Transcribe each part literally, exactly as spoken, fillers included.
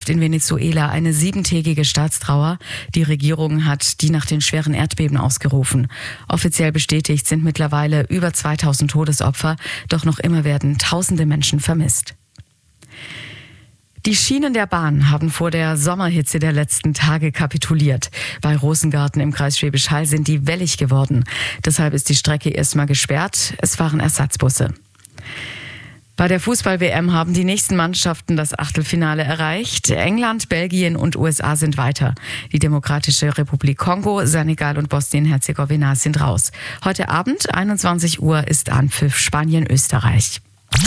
herrscht in Venezuela eine siebentägige Staatstrauer. Die Regierung hat die nach den schweren Erdbeben ausgerufen. Offiziell bestätigt sind mittlerweile über zweitausend Todesopfer, doch noch immer werden tausende Menschen vermisst. Die Schienen der Bahn haben vor der Sommerhitze der letzten Tage kapituliert. Bei Rosengarten im Kreis Schwäbisch Hall sind die wellig geworden. Deshalb ist die Strecke erstmal gesperrt. Es fahren Ersatzbusse. Bei der Fußball-W M haben die nächsten Mannschaften das Achtelfinale erreicht. England, Belgien und U S A sind weiter. Die Demokratische Republik Kongo, Senegal und Bosnien-Herzegowina sind raus. Heute Abend, einundzwanzig Uhr, ist Anpfiff Spanien-Österreich.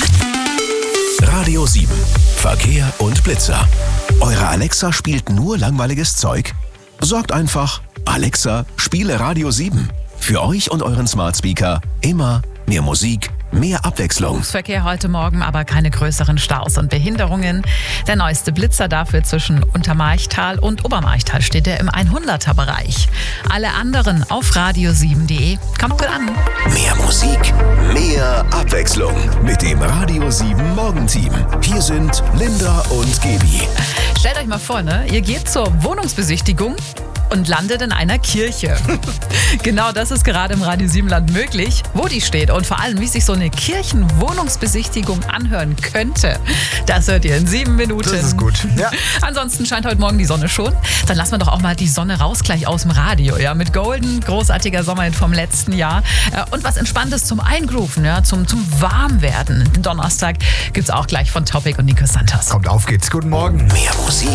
Radio sieben. Verkehr und Blitzer. Eure Alexa spielt nur langweiliges Zeug? Sorgt einfach, Alexa, spiele Radio sieben. Für euch und euren Smart Speaker immer mehr Musik, mehr Abwechslung. Verkehr heute Morgen, aber keine größeren Staus und Behinderungen. Der neueste Blitzer dafür zwischen Untermarchtal und Obermarchtal steht er im hunderter Bereich. Alle anderen auf radio sieben punkt de. Kommt gut an. Mehr Musik, mehr Abwechslung mit dem Radio sieben Morgenteam. Hier sind Linda und Gaby. Stellt euch mal vor, ne? Ihr geht zur Wohnungsbesichtigung und landet in einer Kirche. Genau das ist gerade im Radio sieben Land möglich, wo die steht und vor allem, wie sich so eine Kirchenwohnungsbesichtigung anhören könnte. Das hört ihr in sieben Minuten. Das ist gut. Ja. Ansonsten scheint heute Morgen die Sonne schon. Dann lassen wir doch auch mal die Sonne raus gleich aus dem Radio. Ja, mit Golden, großartiger Sommerhit vom letzten Jahr. Und was Entspanntes zum Eingrooven, ja, zum, zum Warmwerden. Donnerstag gibt's auch gleich von Topic und Nico Santos. Kommt auf geht's. Guten Morgen. Mehr Musik.